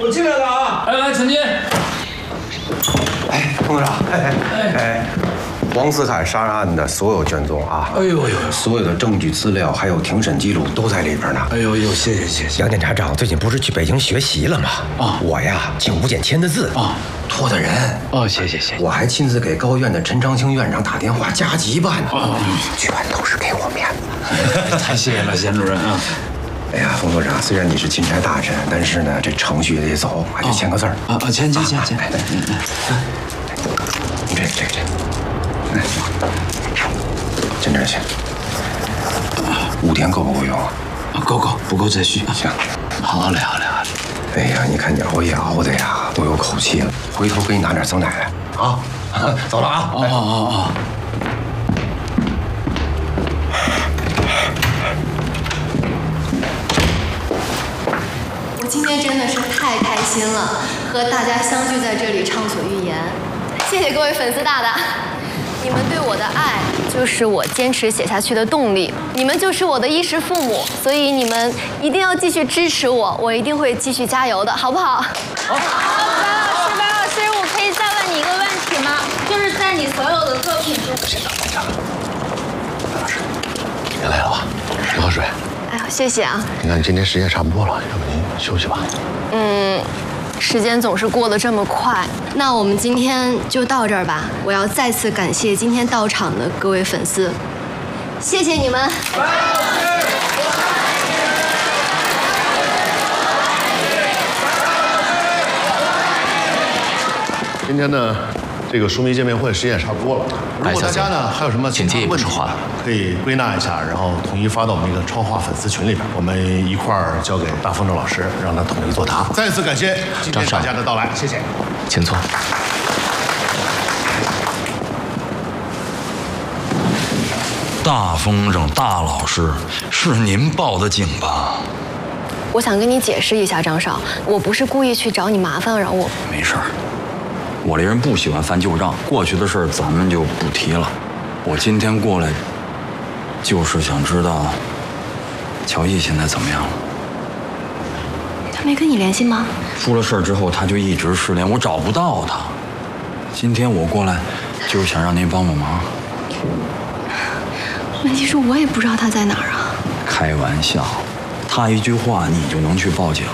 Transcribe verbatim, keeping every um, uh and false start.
我进来了啊！ 来来，请进。 哎，董事长，哎哎哎，黄思凯杀人案的所有卷宗啊， 哎呦呦， 所有的证据资料还有庭审记录都在里边呢。 哎呦呦，谢谢谢谢。 杨检察长最近不是去北京学习了吗？啊，我呀请吴检签的字啊，托的人。 哦，谢谢谢谢。 我还亲自给高院的陈长青院长打电话加急办呢。哦，全都是给我面子。 太谢谢了，贤主任啊。 哎呀，冯科长，虽然你是钦差大臣，但是呢，这程序也得走，还得签个字儿。 啊啊，签签签签。 哎，嗯嗯，这这这，哎，签这儿签。五天够不够用啊？ 够够，不够再续。 行， 好嘞好嘞好嘞。 哎呀，你看你熬夜熬的呀，都有口气了。回头给你拿点酸奶来啊。走了啊。 哦哦哦。 今天真的是太开心了，和大家相聚在这里畅所欲言。谢谢各位粉丝大大，你们对我的爱就是我坚持写下去的动力，你们就是我的衣食父母，所以你们一定要继续支持我，我一定会继续加油的，好不好？ 好。白老师，白老师，我可以再问你一个问题吗？就是在你所有的作品中， 先等一下，白老师，别累了吧？喝喝水。 哎呦，谢谢啊！ 你看今天时间差不多了，要不您休息吧？ 嗯，时间总是过得这么快，那我们今天就到这儿吧。我要再次感谢今天到场的各位粉丝，谢谢你们。 今天呢，这个书迷见面会时间也差不多了。如果大家呢还有什么其他问题，可以归纳一下，然后统一发到我们一个超话粉丝群里边，我们一块儿交给大风筝老师，让他统一作答。再次感谢今天大家的到来，谢谢。 请坐。大风筝大老师，是您报的警吧？ 我想跟你解释一下，张少，我不是故意去找你麻烦，然后我没事儿。我这人不喜欢翻旧账，过去的事儿咱们就不提了。我今天过来，就是想知道乔毅现在怎么样了。 他没跟你联系吗？ 出了事儿之后，他就一直失联，我找不到他。今天我过来，就是想让您帮帮忙。 问题是我也不知道他在哪儿啊。 开玩笑，他一句话你就能去报警？